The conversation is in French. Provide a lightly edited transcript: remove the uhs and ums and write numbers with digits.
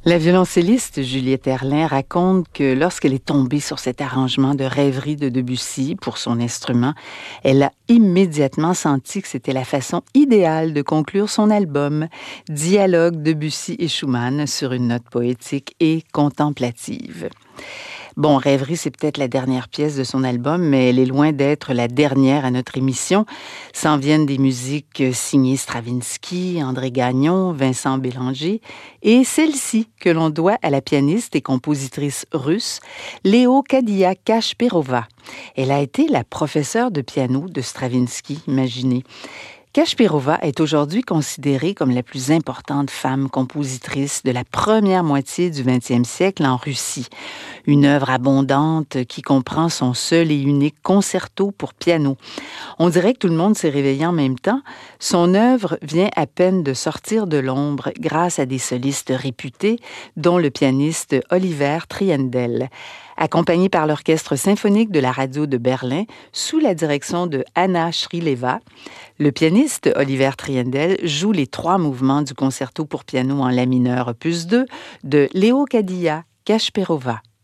La violoncelliste Juliette Erlin raconte que lorsqu'elle est tombée sur cet arrangement de rêverie de Debussy pour son instrument, elle a immédiatement senti que c'était la façon idéale de conclure son album Dialogue Debussy et Schumann sur une note poétique et contemplative. Bon, Rêverie, c'est peut-être la dernière pièce de son album, mais elle est loin d'être la dernière à notre émission. S'en viennent des musiques signées Stravinsky, André Gagnon, Vincent Bélanger, et celle-ci que l'on doit à la pianiste et compositrice russe Léo Kadia-Kashperova. Elle a été la professeure de piano de Stravinsky, imaginez. Kashperova est aujourd'hui considérée comme la plus importante femme compositrice de la première moitié du 20e siècle en Russie. Une œuvre abondante qui comprend son seul et unique concerto pour piano. On dirait que tout le monde s'est réveillé en même temps. Son œuvre vient à peine de sortir de l'ombre grâce à des solistes réputés, dont le pianiste Oliver Triendl. Accompagné par l'Orchestre symphonique de la radio de Berlin, sous la direction de Anna Shrileva, le pianiste Oliver Triendl joue les 3 mouvements du concerto pour piano en la mineur opus 2 de Léo Kadia-Kashperova.